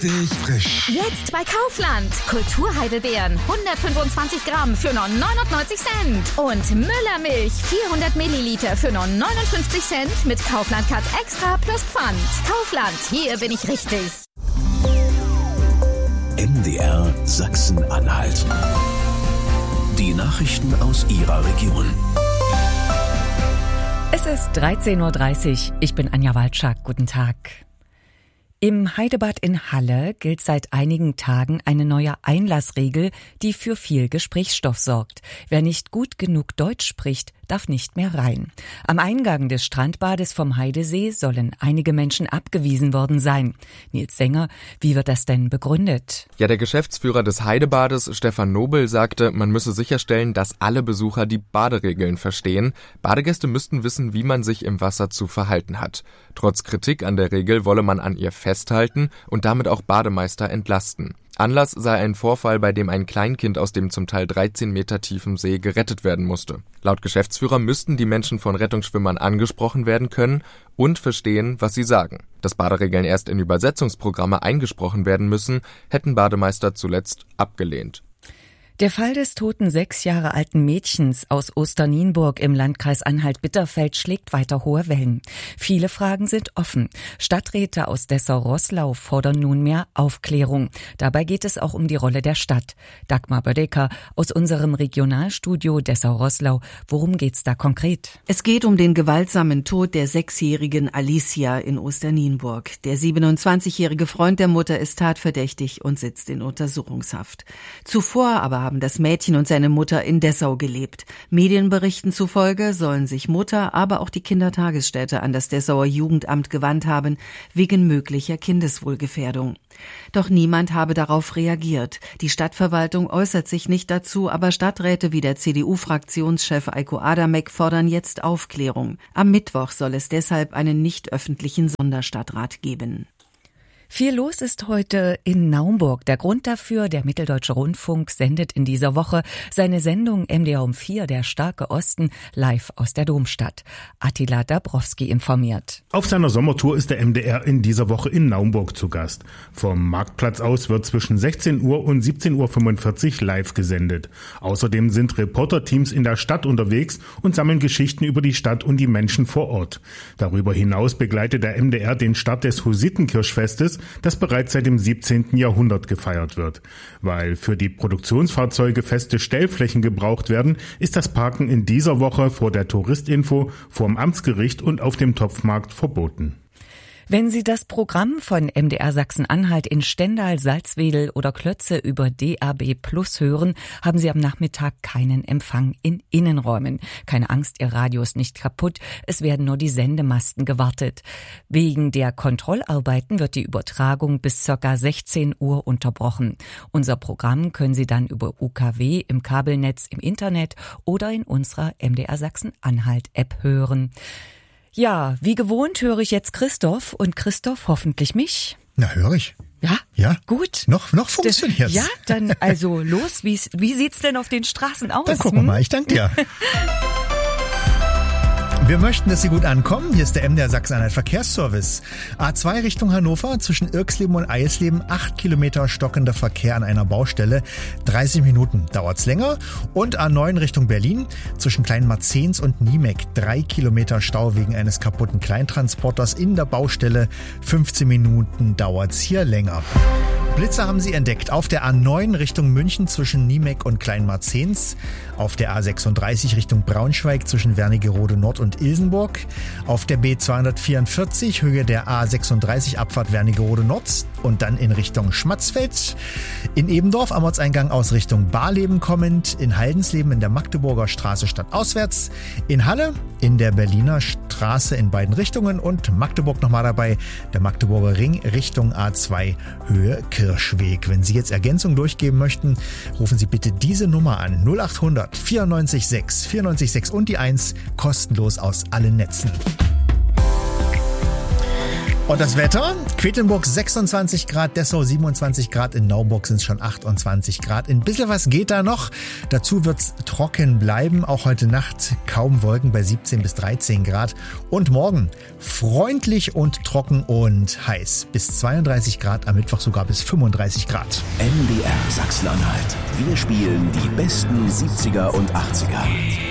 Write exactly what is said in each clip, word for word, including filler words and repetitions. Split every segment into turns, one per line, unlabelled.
Frisch.
Jetzt bei Kaufland. Kulturheidelbeeren hundertfünfundzwanzig Gramm für nur neunundneunzig Cent. Und Müllermilch vierhundert Milliliter für nur neunundfünfzig Cent mit Kaufland Cut Extra plus Pfand. Kaufland, hier bin ich richtig.
M D R Sachsen-Anhalt. Die Nachrichten aus Ihrer Region.
Es ist dreizehn Uhr dreißig. Ich bin Anja Walczak. Guten Tag. Im Heidebad in Halle gilt seit einigen Tagen eine neue Einlassregel, die für viel Gesprächsstoff sorgt. Wer nicht gut genug Deutsch spricht, darf nicht mehr rein. Am Eingang des Strandbades vom Heidesee sollen einige Menschen abgewiesen worden sein. Nils Sänger, wie wird das denn begründet?
Ja, der Geschäftsführer des Heidebades, Stefan Nobel, sagte, man müsse sicherstellen, dass alle Besucher die Baderegeln verstehen. Badegäste müssten wissen, wie man sich im Wasser zu verhalten hat. Trotz Kritik an der Regel wolle man an ihr festhalten und damit auch Bademeister entlasten. Anlass sei ein Vorfall, bei dem ein Kleinkind aus dem zum Teil dreizehn Meter tiefen See gerettet werden musste. Laut Geschäftsführer müssten die Menschen von Rettungsschwimmern angesprochen werden können und verstehen, was sie sagen. Dass Baderegeln erst in Übersetzungsprogramme eingesprochen werden müssen, hätten Bademeister zuletzt abgelehnt.
Der Fall des toten sechs Jahre alten Mädchens aus Osternienburg im Landkreis Anhalt-Bitterfeld schlägt weiter hohe Wellen. Viele Fragen sind offen. Stadträte aus Dessau-Roßlau fordern nunmehr Aufklärung. Dabei geht es auch um die Rolle der Stadt. Dagmar Bödecker aus unserem Regionalstudio Dessau-Roßlau. Worum geht's da konkret?
Es geht um den gewaltsamen Tod der sechsjährigen Alicia in Osternienburg. Der siebenundzwanzigjährige Freund der Mutter ist tatverdächtig und sitzt in Untersuchungshaft. Zuvor aber haben das Mädchen und seine Mutter in Dessau gelebt. Medienberichten zufolge sollen sich Mutter, aber auch die Kindertagesstätte an das Dessauer Jugendamt gewandt haben, wegen möglicher Kindeswohlgefährdung. Doch niemand habe darauf reagiert. Die Stadtverwaltung äußert sich nicht dazu, aber Stadträte wie der C D U-Fraktionschef Eiko Adamek fordern jetzt Aufklärung. Am Mittwoch soll es deshalb einen nicht öffentlichen Sonderstadtrat geben.
Viel los ist heute in Naumburg. Der Grund dafür, der Mitteldeutsche Rundfunk sendet in dieser Woche seine Sendung M D R um vier, der starke Osten, live aus der Domstadt. Attila Dabrowski informiert.
Auf seiner Sommertour ist der M D R in dieser Woche in Naumburg zu Gast. Vom Marktplatz aus wird zwischen sechzehn Uhr und siebzehn Uhr fünfundvierzig live gesendet. Außerdem sind Reporterteams in der Stadt unterwegs und sammeln Geschichten über die Stadt und die Menschen vor Ort. Darüber hinaus begleitet der M D R den Start des Hussitenkirchfestes, das bereits seit dem siebzehnten Jahrhundert gefeiert wird. Weil für die Produktionsfahrzeuge feste Stellflächen gebraucht werden, ist das Parken in dieser Woche vor der Touristinfo, vorm Amtsgericht und auf dem Topfmarkt verboten.
Wenn Sie das Programm von M D R Sachsen-Anhalt in Stendal, Salzwedel oder Klötze über D A B Plus hören, haben Sie am Nachmittag keinen Empfang in Innenräumen. Keine Angst, Ihr Radio ist nicht kaputt, es werden nur die Sendemasten gewartet. Wegen der Kontrollarbeiten wird die Übertragung bis ca. sechzehn Uhr unterbrochen. Unser Programm können Sie dann über U K W im Kabelnetz im Internet oder in unserer M D R Sachsen-Anhalt-App hören. Ja, wie gewohnt höre ich jetzt Christoph und Christoph hoffentlich mich.
Na, höre ich.
Ja?
Ja.
Gut.
Noch, noch funktioniert's.
Ja, dann also los. Wie, wie sieht's denn auf den Straßen aus?
Dann gucken wir mal. Ich danke dir. Wir möchten, dass Sie gut ankommen. Hier ist der M D R Sachsen-Anhalt Verkehrsservice. A zwei Richtung Hannover, zwischen Irksleben und Eisleben, acht Kilometer stockender Verkehr an einer Baustelle. dreißig Minuten dauert's länger. Und A neun Richtung Berlin, zwischen Kleinmarzens und Niemek, drei Kilometer Stau wegen eines kaputten Kleintransporters in der Baustelle. fünfzehn Minuten dauert's hier länger. Blitzer haben Sie entdeckt auf der A neun Richtung München zwischen Niemek und Kleinmarzens, auf der A sechsunddreißig Richtung Braunschweig zwischen Wernigerode Nord und Ilsenburg, auf der B zweihundertvierundvierzig Höhe der A sechsunddreißig Abfahrt Wernigerode Nord und dann in Richtung Schmatzfeld, in Ebendorf am Ortseingang aus Richtung Barleben kommend, in Haldensleben in der Magdeburger Straße stadtauswärts, in Halle in der Berliner Straße in beiden Richtungen und Magdeburg nochmal dabei, der Magdeburger Ring Richtung A zwei Höhe Kirschweg. Wenn Sie jetzt Ergänzung durchgeben möchten, rufen Sie bitte diese Nummer an. null achthundert vierundneunzig sechs vierundneunzig sechs und die eins, kostenlos aus allen Netzen. Und das Wetter? Quedlinburg sechsundzwanzig Grad, Dessau siebenundzwanzig Grad, in Naumburg sind es schon achtundzwanzig Grad. Ein bisschen was geht da noch. Dazu wird's trocken bleiben. Auch heute Nacht kaum Wolken bei siebzehn bis dreizehn Grad. Und morgen freundlich und trocken und heiß. Bis zweiunddreißig Grad, am Mittwoch sogar bis fünfunddreißig Grad.
M D R Sachsen-Anhalt. Wir spielen die besten siebziger und achtziger.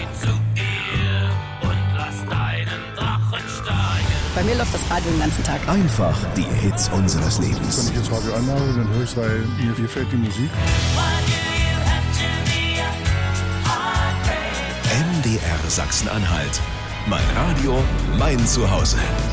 Bei mir läuft das Radio den ganzen Tag.
Einfach die Hits unseres Lebens.
Wenn ich das Radio anmache, dann höre ich es, weil mir gefällt die Musik.
M D R Sachsen-Anhalt. Mein Radio, mein Zuhause.